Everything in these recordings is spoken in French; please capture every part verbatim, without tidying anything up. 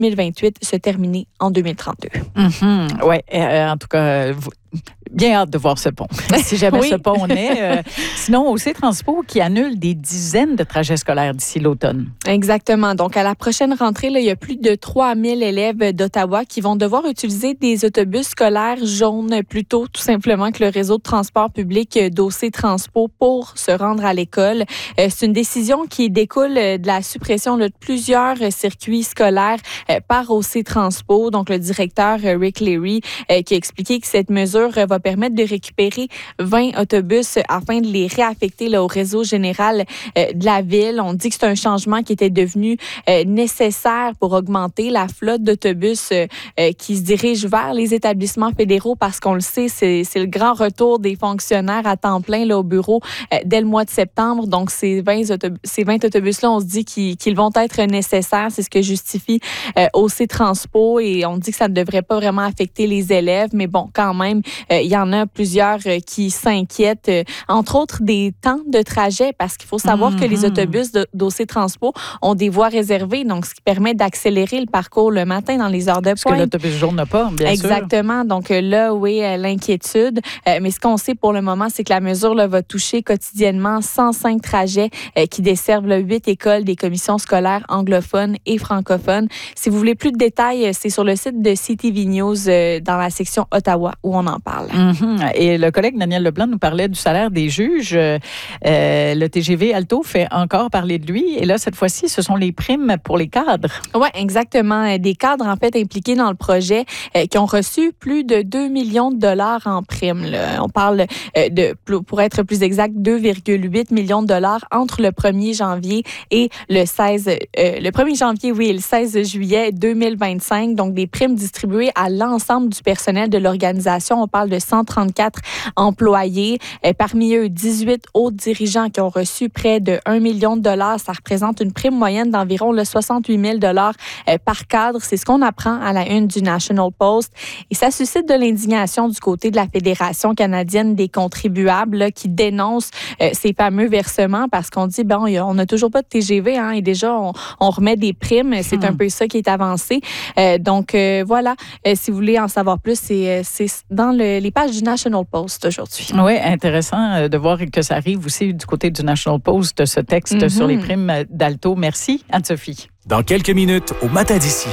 mille vingt-huit se terminer en deux mille trente-deux. Mm-hmm. Oui, euh, en tout cas, vous... bien hâte de voir ce pont, si jamais oui. ce pont naît. Euh, sinon, O C Transpo qui annule des dizaines de trajets scolaires d'ici l'automne. Exactement. Donc, à la prochaine rentrée, là, il y a plus de trois mille élèves d'Ottawa qui vont devoir utiliser des autobus scolaires jaunes plutôt tout simplement que le réseau de transport public d'O C Transpo pour se rendre à l'école. Euh, c'est une décision qui découle de la suppression là, de plusieurs circuits scolaires euh, par O C Transpo. Donc, le directeur euh, Rick Leary euh, qui a expliqué que cette mesure euh, va permettre de récupérer vingt autobus afin de les réaffecter là, au réseau général euh, de la ville. On dit que c'est un changement qui était devenu euh, nécessaire pour augmenter la flotte d'autobus euh, euh, qui se dirige vers les établissements fédéraux parce qu'on le sait, c'est, c'est le grand retour des fonctionnaires à temps plein là, au bureau euh, dès le mois de septembre. Donc, ces vingt, autobus, ces vingt autobus-là, on se dit qu'ils, qu'ils vont être nécessaires. C'est ce que justifie euh, O C Transpo et on dit que ça ne devrait pas vraiment affecter les élèves. Mais bon, quand même, euh, il y en a plusieurs euh, qui s'inquiètent, euh, entre autres des temps de trajet, parce qu'il faut savoir mm-hmm. que les autobus de, d'O C Transpo ont des voies réservées, donc ce qui permet d'accélérer le parcours le matin dans les heures de pointe. Ce que l'autobus jaune n'a pas, bien Exactement. sûr. Exactement. Donc euh, là, oui, euh, l'inquiétude. Euh, mais ce qu'on sait pour le moment, c'est que la mesure là, va toucher quotidiennement cent cinq trajets euh, qui desservent là, huit écoles des commissions scolaires anglophones et francophones. Si vous voulez plus de détails, c'est sur le site de C T V News euh, dans la section Ottawa où on en parle. Mm-hmm. Et le collègue Daniel Leblanc nous parlait du salaire des juges. Euh, le T G V Alto fait encore parler de lui. Et là, cette fois-ci, ce sont les primes pour les cadres. Oui, exactement. Des cadres, en fait, impliqués dans le projet euh, qui ont reçu plus de deux millions de dollars en primes. Là. On parle euh, de, pour être plus exact, deux virgule huit millions de dollars entre le premier janvier et le seize, euh, le premier janvier, oui, et le seize juillet deux mille vingt-cinq. Donc, des primes distribuées à l'ensemble du personnel de l'organisation. On parle de cent trente-quatre employés. Euh, parmi eux, dix-huit hauts dirigeants qui ont reçu près de un million de dollars. Ça représente une prime moyenne d'environ le soixante-huit mille dollars euh, par cadre. C'est ce qu'on apprend à la une du National Post. Et ça suscite de l'indignation du côté de la Fédération canadienne des contribuables là, qui dénonce euh, ces fameux versements parce qu'on dit, bon, on n'a toujours pas de T G V hein, et déjà, on, on remet des primes. C'est hmm. un peu ça qui est avancé. Euh, donc, euh, voilà. Euh, si vous voulez en savoir plus, c'est, c'est dans le, les pages du National Post aujourd'hui. Oui, intéressant de voir que ça arrive aussi du côté du National Post, ce texte mm-hmm. sur les primes d'Alto. Merci, Anne-Sophie. Dans quelques minutes, au Matin d'ici.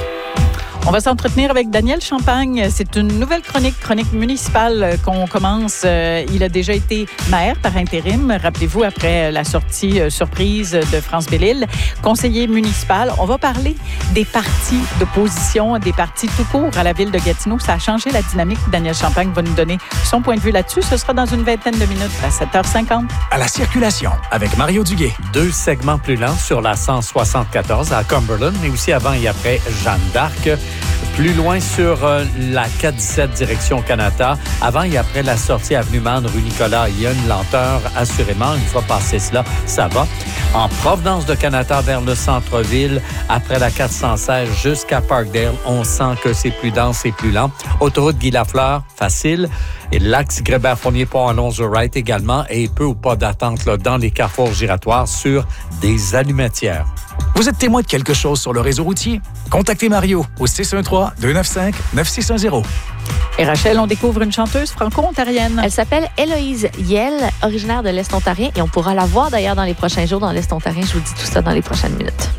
On va s'entretenir avec Daniel Champagne. C'est une nouvelle chronique, chronique municipale qu'on commence. Il a déjà été maire par intérim, rappelez-vous, après la sortie surprise de France Belle-Île. Conseiller municipal. On va parler des partis d'opposition, des partis tout court à la ville de Gatineau. Ça a changé la dynamique. Daniel Champagne va nous donner son point de vue là-dessus. Ce sera dans une vingtaine de minutes à sept heures cinquante. À la circulation avec Mario Duguay. Deux segments plus lents sur la cent soixante-quatorze à Cumberland, mais aussi avant et après Jeanne d'Arc. Plus loin sur euh, la quatre dix-sept direction Canada, avant et après la sortie avenue Man, rue Nicolas, il y a une lenteur assurément. Une fois passé cela, ça va. En provenance de Canada vers le centre-ville, après la quatre cent seize jusqu'à Parkdale, on sent que c'est plus dense et plus lent. Autoroute Guy-Lafleur, facile. Et l'axe Grébert-Fournier-Pont Alonzo-Wright également, et peu ou pas d'attente là, dans les carrefours giratoires sur des allumetières. Vous êtes témoin de quelque chose sur le réseau routier? Contactez Mario au six un trois, deux neuf cinq, neuf six un zéro. Et Rachel, on découvre une chanteuse franco-ontarienne. Elle s'appelle Héloïse Yel, originaire de l'Est ontarien, et on pourra la voir d'ailleurs dans les prochains jours dans l'Est ontarien. Je vous dis tout ça dans les prochaines minutes.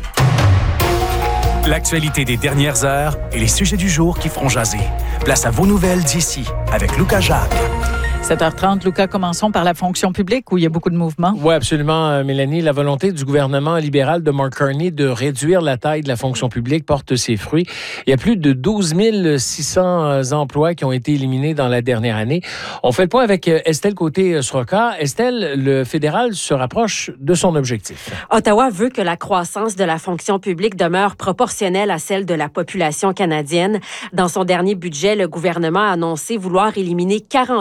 L'actualité des dernières heures et les sujets du jour qui feront jaser. Place à vos nouvelles d'ici avec Lucas Jacques. sept heures trente, Lucas, commençons par la fonction publique où il y a beaucoup de mouvements. Oui, absolument, Mélanie. La volonté du gouvernement libéral de Mark Carney de réduire la taille de la fonction publique porte ses fruits. Il y a plus de douze mille six cents emplois qui ont été éliminés dans la dernière année. On fait le point avec Estelle Côté-Sroka. Estelle, le fédéral se rapproche de son objectif. Ottawa veut que la croissance de la fonction publique demeure proportionnelle à celle de la population canadienne. Dans son dernier budget, le gouvernement a annoncé vouloir éliminer quarante mille emplois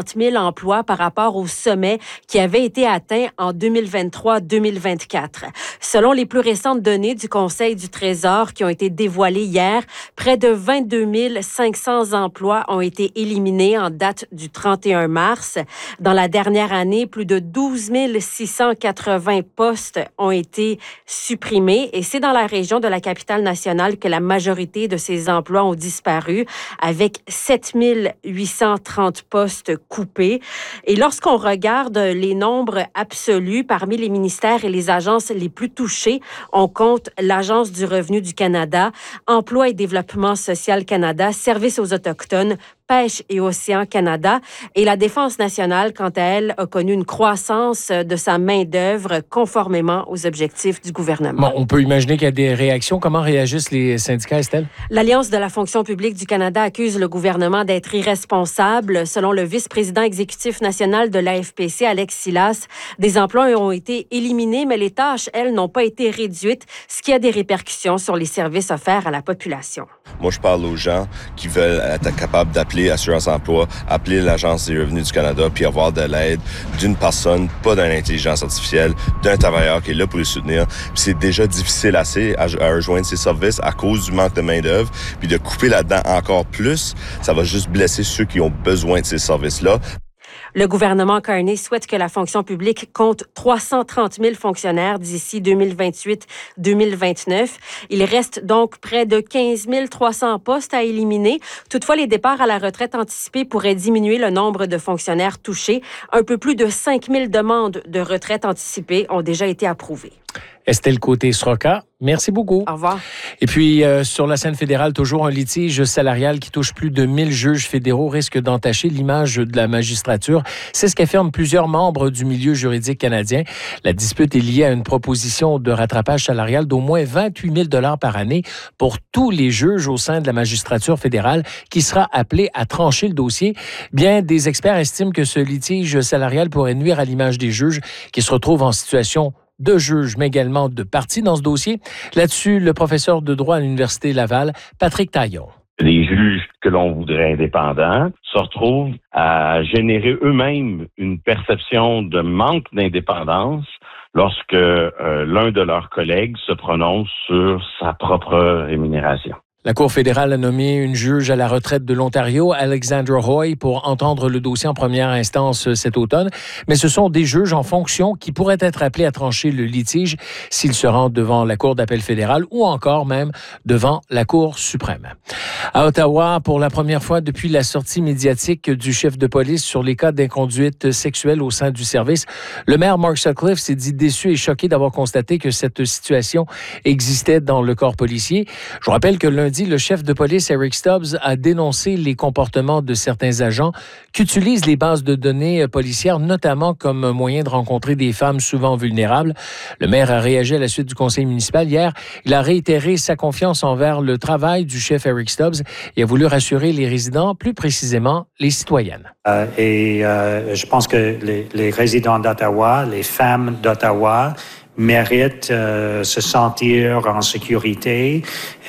d'emplois par rapport au sommet qui avait été atteint en deux mille vingt-trois deux mille vingt-quatre. Selon les plus récentes données du Conseil du Trésor qui ont été dévoilées hier, près de vingt-deux mille cinq cents emplois ont été éliminés en date du trente et un mars. Dans la dernière année, plus de douze mille six cent quatre-vingts postes ont été supprimés et c'est dans la région de la capitale nationale que la majorité de ces emplois ont disparu, avec sept mille huit cent trente postes coupés. Et lorsqu'on regarde les nombres absolus parmi les ministères et les agences les plus touchées, on compte l'Agence du revenu du Canada, Emploi et développement social Canada, Services aux Autochtones, Pêche et Océan Canada. Et la Défense nationale, quant à elle, a connu une croissance de sa main-d'œuvre conformément aux objectifs du gouvernement. Bon, on peut imaginer qu'il y a des réactions. Comment réagissent les syndicats, Estelle? L'Alliance de la fonction publique du Canada accuse le gouvernement d'être irresponsable. Selon le vice-président exécutif national de l'A F P C, Alex Silas, des emplois ont été éliminés, mais les tâches, elles, n'ont pas été réduites, ce qui a des répercussions sur les services offerts à la population. Moi, je parle aux gens qui veulent être capables d'appeler Assurance Emploi, appeler l'Agence des revenus du Canada, puis avoir de l'aide d'une personne, pas d'une intelligence artificielle, d'un travailleur qui est là pour les soutenir. Puis c'est déjà difficile assez à, à rejoindre ces services à cause du manque de main-d'œuvre, puis de couper là-dedans encore plus, ça va juste blesser ceux qui ont besoin de ces services-là. Le gouvernement Carney souhaite que la fonction publique compte trois cent trente mille fonctionnaires d'ici deux mille vingt-huit deux mille vingt-neuf. Il reste donc près de quinze mille trois cents postes à éliminer. Toutefois, les départs à la retraite anticipée pourraient diminuer le nombre de fonctionnaires touchés. Un peu plus de cinq mille demandes de retraite anticipée ont déjà été approuvées. Estelle Côté-Sroka, merci beaucoup. Au revoir. Et puis, euh, sur la scène fédérale, toujours un litige salarial qui touche plus de mille juges fédéraux risque d'entacher l'image de la magistrature. C'est ce qu'affirment plusieurs membres du milieu juridique canadien. La dispute est liée à une proposition de rattrapage salarial d'au moins vingt-huit mille dollars par année pour tous les juges au sein de la magistrature fédérale qui sera appelé à trancher le dossier. Bien, des experts estiment que ce litige salarial pourrait nuire à l'image des juges qui se retrouvent en situation de juges, mais également de parties dans ce dossier. Là-dessus, le professeur de droit à l'Université Laval, Patrick Taillon. Les juges que l'on voudrait indépendants se retrouvent à générer eux-mêmes une perception de manque d'indépendance lorsque euh, l'un de leurs collègues se prononce sur sa propre rémunération. La Cour fédérale a nommé une juge à la retraite de l'Ontario, Alexandra Hoy, pour entendre le dossier en première instance cet automne. Mais ce sont des juges en fonction qui pourraient être appelés à trancher le litige s'ils se rendent devant la Cour d'appel fédérale ou encore même devant la Cour suprême. À Ottawa, pour la première fois depuis la sortie médiatique du chef de police sur les cas d'inconduite sexuelle au sein du service, le maire Mark Sutcliffe s'est dit déçu et choqué d'avoir constaté que cette situation existait dans le corps policier. Je vous rappelle que lundi, le chef de police Eric Stubbs a dénoncé les comportements de certains agents qui utilisent les bases de données policières, notamment comme moyen de rencontrer des femmes souvent vulnérables. Le maire a réagi à la suite du conseil municipal hier. Il a réitéré sa confiance envers le travail du chef Eric Stubbs et a voulu rassurer les résidents, plus précisément les citoyennes. Euh, et euh, je pense que les, les résidents d'Ottawa, les femmes d'Ottawa, méritent euh, se sentir en sécurité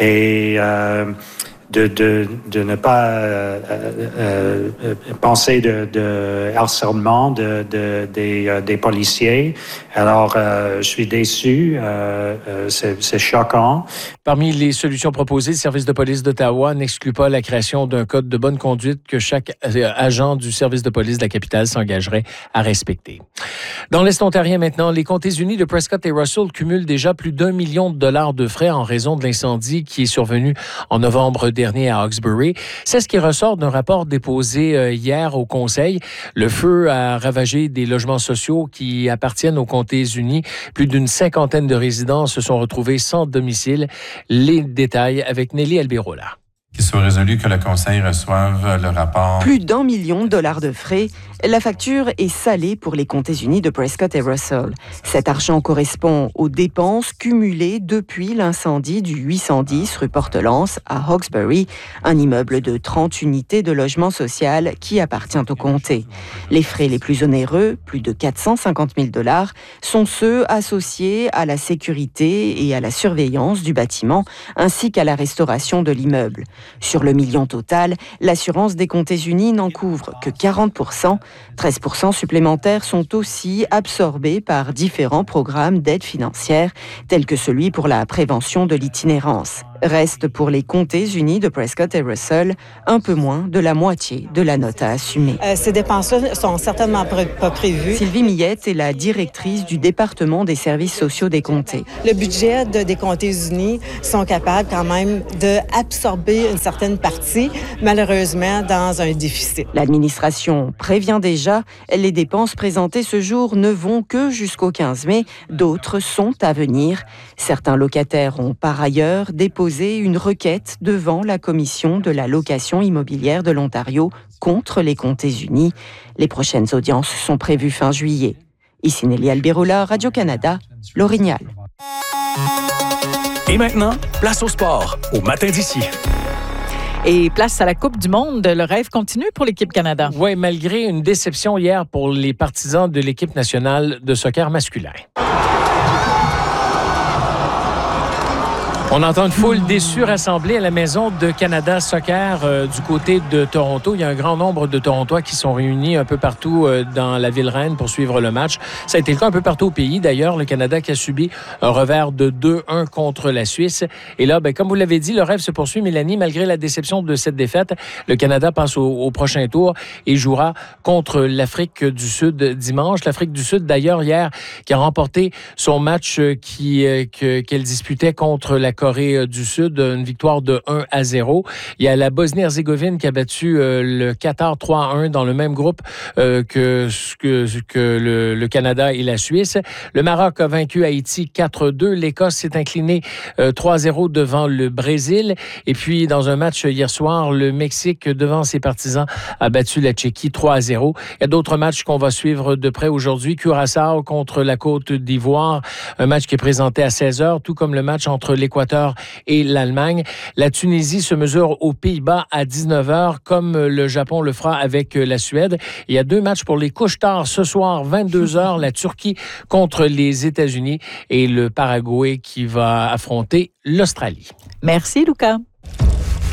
et euh, de, de, de ne pas euh, euh, euh, penser de, de harcèlement de, de, des, euh, des policiers. Alors, euh, je suis déçu, euh, euh, c'est, c'est choquant. Parmi les solutions proposées, le service de police d'Ottawa n'exclut pas la création d'un code de bonne conduite que chaque agent du service de police de la capitale s'engagerait à respecter. Dans l'Est ontarien maintenant, les comtés unis de Prescott et Russell cumulent déjà plus d'un million de dollars de frais en raison de l'incendie qui est survenu en novembre dernier à Hawkesbury. C'est ce qui ressort d'un rapport déposé hier au Conseil. Le feu a ravagé des logements sociaux qui appartiennent aux comtés unis. Plus d'une cinquantaine de résidents se sont retrouvés sans domicile. Les détails avec Nelly Albirola. Qu'il soit résolu que le Conseil reçoive le rapport. Plus d'un million de dollars de frais. La facture est salée pour les comtés unis de Prescott et Russell. Cet argent correspond aux dépenses cumulées depuis l'incendie du huit cent dix rue Portelance à Hawkesbury, un immeuble de trente unités de logement social qui appartient au comté. Les frais les plus onéreux, plus de quatre cent cinquante mille dollars, sont ceux associés à la sécurité et à la surveillance du bâtiment, ainsi qu'à la restauration de l'immeuble. Sur le million total, l'assurance des Comptes Unis n'en couvre que quarante pour cent. treize pour cent supplémentaires sont aussi absorbés par différents programmes d'aide financière, tels que celui pour la prévention de l'itinérance. Reste pour les Comtés Unis de Prescott et Russell un peu moins de la moitié de la note à assumer. Euh, ces dépenses-là sont certainement pr- pas prévues. Sylvie Millette est la directrice du département des services sociaux des comtés. Le budget de, des Comtés Unis sont capables quand même d'absorber une certaine partie, malheureusement, dans un déficit. L'administration prévient déjà, les dépenses présentées ce jour ne vont que jusqu'au quinze mai. D'autres sont à venir. Certains locataires ont par ailleurs déposé une requête devant la Commission de la location immobilière de l'Ontario contre les Comtés Unis. Les prochaines audiences sont prévues fin juillet. Ici Nelly Alberola, Radio-Canada, L'Orignal. Et maintenant, place au sport, au matin d'ici. Et place à la Coupe du Monde. Le rêve continue pour l'équipe Canada. Oui, malgré une déception hier pour les partisans de l'équipe nationale de soccer masculin. On entend une foule déçue rassemblée à la maison de Canada Soccer euh, du côté de Toronto. Il y a un grand nombre de Torontois qui sont réunis un peu partout euh, dans la ville reine pour suivre le match. Ça a été le cas un peu partout au pays. D'ailleurs, le Canada qui a subi un revers de deux un contre la Suisse. Et là, ben, comme vous l'avez dit, le rêve se poursuit, Mélanie. Malgré la déception de cette défaite, le Canada passe au, au prochain tour et jouera contre l'Afrique du Sud dimanche. L'Afrique du Sud, d'ailleurs, hier, qui a remporté son match qui, euh, que, qu'elle disputait contre la Corée du Sud, une victoire de un à zéro. Il y a la Bosnie-Herzégovine qui a battu euh, le Qatar trois à un dans le même groupe euh, que, que, que le, le Canada et la Suisse. Le Maroc a vaincu Haïti quatre à deux. L'Écosse s'est inclinée euh, trois à zéro devant le Brésil. Et puis, dans un match hier soir, le Mexique, devant ses partisans, a battu la Tchéquie trois à zéro. Il y a d'autres matchs qu'on va suivre de près aujourd'hui. Curaçao contre la Côte d'Ivoire, un match qui est présenté à seize heures, tout comme le match entre l'Équateur et l'Allemagne. La Tunisie se mesure aux Pays-Bas à dix-neuf heures, comme le Japon le fera avec la Suède. Il y a deux matchs pour les couches tard ce soir, vingt-deux heures, la Turquie contre les États-Unis et le Paraguay qui va affronter l'Australie. Merci, Lucas.